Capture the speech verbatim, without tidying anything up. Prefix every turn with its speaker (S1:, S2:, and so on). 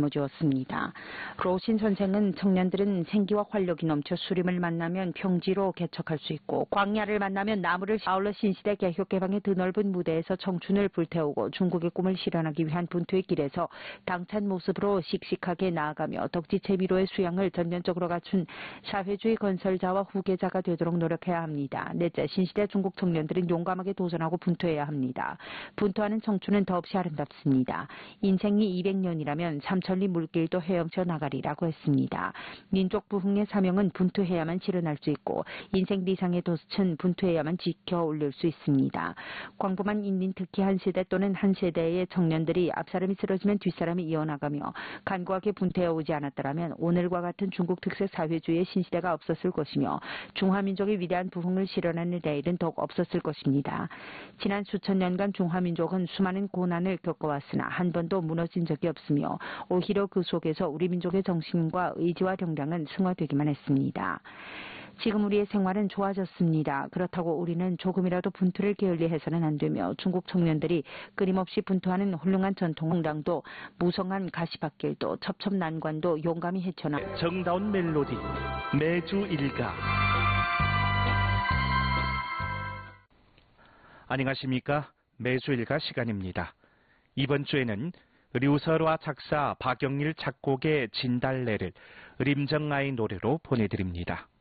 S1: 짊어지었습니다. 로신 선생은 청년들은 생기와 활력이 넘쳐 수림을 만나면 평지로 개척할 수 있고 광야를 만나면 나무를 아울러 신시대 개혁 개방의 드넓은 무대에서 청춘을 불태우고 중국의 꿈을 실현하기 위한 분투의 길에서 당찬 모습으로 씩씩하게 나아가며 덕지 재미로의 수양을 전면적으로 갖춘 사회주의 건설자와 후계자가 되도록 노력해야 합니다. 넷째, 신시대 중국 청년들은 용감하게 도전하고 분투해야 합니다. 분투하는 청춘은 더없이 아름답습니다. 인생이 이백 년이라면 삼천리 물길도 헤엄쳐 나가리라고 했습니다. 민족 부흥의 사명은 분투해야만 실현할 수 있고 인생 리상의 돛은 분투해야만 지켜 올릴 수 있습니다. 광범한 인민 특히 한 세대 또는 한 세대의 청년들이 앞사람이 쓰러지면 뒷사람이 이어나가며 간과하게 분투해 오지 않았더라면 오늘과 같은 중국 특색 사회주의의 신시대가 없었을 것이며 중화민족의 위대한 부흥을 실현하는 내일은 더욱 없었을 것입니다. 지난 수천 년간 중화민족은 수많은 고난을 겪어왔으나 한 번도 무너진 적이 없으며 오히려 그 속에서 우리 민족의 정신과 의지와 역량은 승화되기만 했습니다. 지금 우리의 생활은 좋아졌습니다. 그렇다고 우리는 조금이라도 분투를 게을리해서는 안 되며 중국 청년들이 끊임없이 분투하는 훌륭한 전통당도 무성한 가시밭길도 첩첩난관도 용감히 헤쳐나
S2: 정다운 멜로디 매주 일가. 안녕하십니까? 매주 일가 시간입니다. 이번 주에는 류설화 작사 박영일 작곡의 진달래를 림정아의 노래로 보내드립니다.